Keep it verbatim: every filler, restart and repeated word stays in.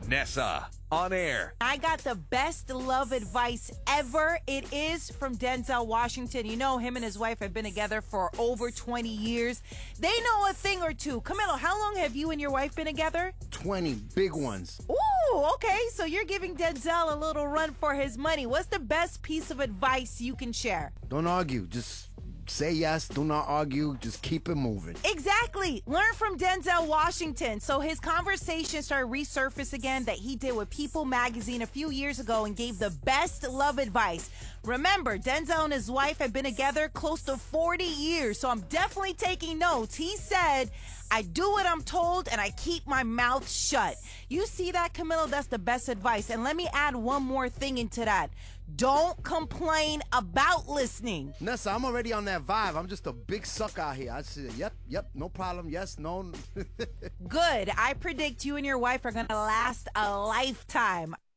Nessa, on air. I got the best love advice ever. It is from Denzel Washington. You know, him and his wife have been together for over twenty years. They know a thing or two. Camilo, how long have you and your wife been together? twenty big ones. Ooh, okay. So you're giving Denzel a little run for his money. What's the best piece of advice you can share? Don't argue. Just say yes. Do not argue. Just keep it moving. Exactly. Learn from Denzel Washington. So his conversation started resurface again that he did with People magazine a few years ago and gave the best love advice. Remember, Denzel and his wife have been together close to forty years, so I'm definitely taking notes. He said, I do what I'm told and I keep my mouth shut. You see that, Camilo? That's the best advice. And let me add one more thing into that. Don't complain about listening. Nessa, I'm already on that vibe. I'm just a big sucker out here. I said, yep, yep, no problem. Yes, no. Good. I predict you and your wife are going to last a lifetime.